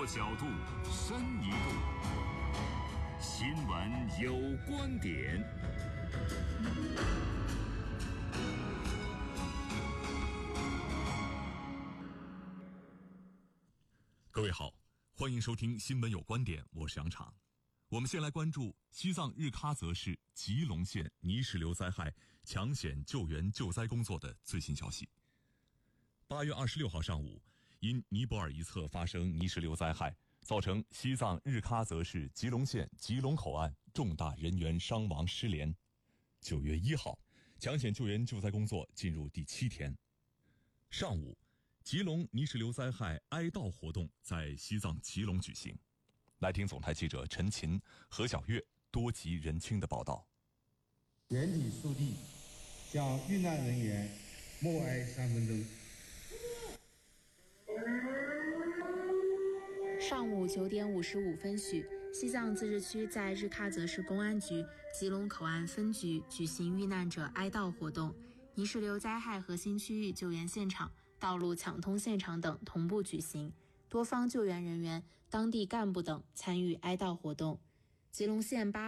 角度，深一度。新闻有观点。各位好，欢迎收听新闻有观点，我是杨昶。我们先来关注西藏日喀则市吉隆县泥石流灾害抢险救援救灾工作的最新消息。8月26号上午，因尼泊尔一侧发生泥石流灾害，造成西藏日喀则市吉隆县吉隆口岸重大人员伤亡失联。9月1号，抢险救援救灾工作进入第7天。上午，吉隆泥石流灾害哀悼活动在西藏吉隆举行。来听总台记者陈琴、何小月多集人清的报道。 原体速递，向遇难人员默哀3分钟。 上午9点55分许，西藏自治区在日喀则市公安局吉隆口岸分局举行遇难者哀悼活动，泥石流灾害核心区域救援现场、道路抢通现场等同步举行，多方救援人员、当地干部等参与哀悼活动。吉隆县